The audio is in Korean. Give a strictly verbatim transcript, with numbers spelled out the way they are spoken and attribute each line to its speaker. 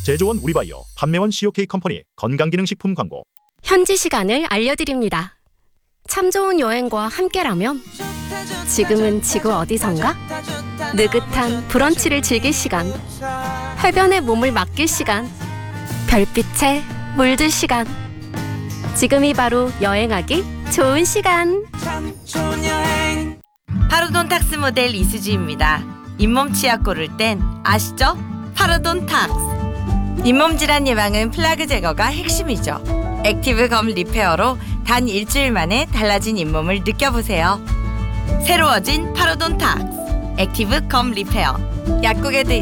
Speaker 1: 제조원 우리바이오, 판매원 씨오케이 컴퍼니 건강기능식품 광고.
Speaker 2: 현지 시간을 알려드립니다. 참 좋은 여행과 함께라면 지금은 지구 어디선가? 느긋한 브런치를 즐길 시간, 해변에 몸을 맡길 시간, 별빛에 물들 시간. 지금이 바로 여행하기 좋은 시간.
Speaker 3: 파로돈탁스 모델 이수지입니다. 잇몸 치약 고를 땐 아시죠? 파로돈탁스. 잇몸 질환 예방은 플라그 제거가 핵심이죠. 액티브 검 리페어로 단 일주일 만에 달라진 잇몸을 느껴보세요. 새로워진 파로돈탁스 액티브 검 리페어. 약국에도